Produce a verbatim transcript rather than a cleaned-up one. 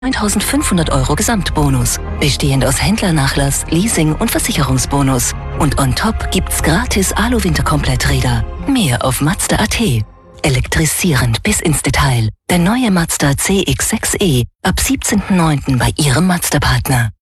neuntausendfünfhundert Euro Gesamtbonus, bestehend aus Händlernachlass, Leasing und Versicherungsbonus. Und on top gibt's gratis Alu-Winterkompletträder. Mehr auf Mazda punkt a t. Elektrisierend bis ins Detail. Der neue Mazda C X sechs e ab siebzehnten neunten bei Ihrem Mazda-Partner.